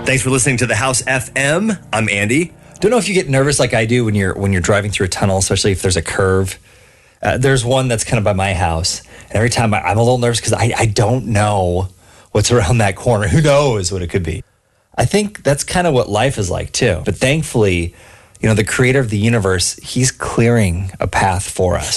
Thanks for listening to The House FM. I'm Andy. Don't know if you get nervous like I do when you're driving through a tunnel, especially if there's a curve. There's one that's kind of by my house. And every time I'm a little nervous because I don't know what's around that corner. Who knows what it could be? I think that's kind of what life is like too. But thankfully, the creator of the universe, he's clearing a path for us.